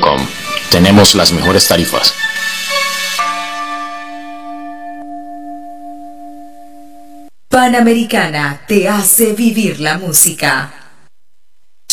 Tenemos las mejores tarifas. Panamericana te hace vivir la música.